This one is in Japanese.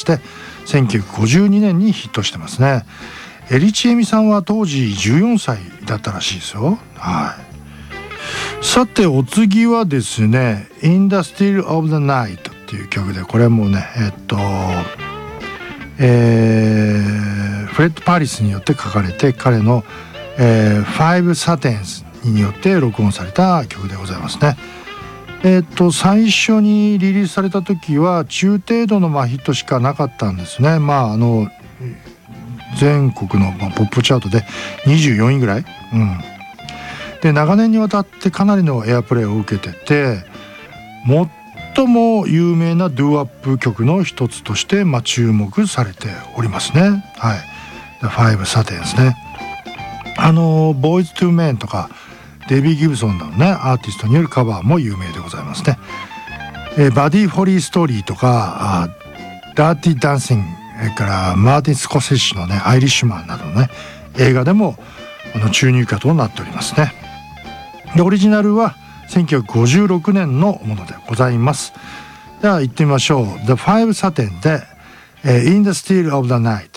して1952年にヒットしてますね。エリチエミさんは当時14歳だったらしいですよ。はい。さてお次はですね「In the Still of the Night」っていう曲で、これはもうねフレッド・パリスによって書かれて、彼の、5 Satins によって録音された曲でございますね。最初にリリースされた時は中程度のヒットしかなかったんですね。全国のポップチャートで24位ぐらい、で長年にわたってかなりのエアプレイを受けてて、最も有名なドゥアップ曲の一つとして注目されておりますね。はい。The Five Satins ね。ボーイズ・トゥ・メンとかデビー・ギブソンなどねアーティストによるカバーも有名でございますね。バディ・ホリー・ストーリーとかダーティ・ダンシング、それからマーティン・スコセッシのねアイリッシュマンなどのね映画でも注入歌となっておりますね。でオリジナルは1956年のものでございます。では行ってみましょう。The Five Satins で、In the Still of the Night。